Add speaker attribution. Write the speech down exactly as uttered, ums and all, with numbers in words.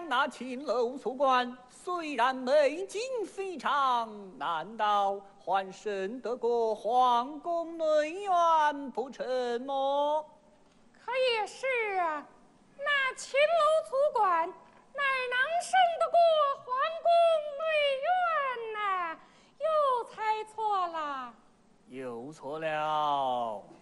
Speaker 1: 想那青楼宿馆虽然美景非常，难道还胜得过皇宫内院不成么？
Speaker 2: 可也是啊，那青楼宿馆乃能胜得过皇宫内院呐、又猜错了。
Speaker 1: 又错了。